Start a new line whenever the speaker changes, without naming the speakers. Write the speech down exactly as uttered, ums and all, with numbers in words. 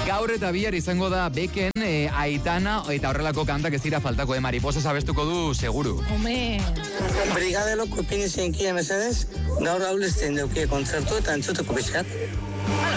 Gaur eta bihar izango da Beken, e, Aitana eta horrelako kantak ez dira faltako, eh? Mariposa abestuko du seguru.
Home.
Brigadeloko ipini zeinkia mesedez, gaur haulezten deukie kontzertu eta entzuteko pixkat.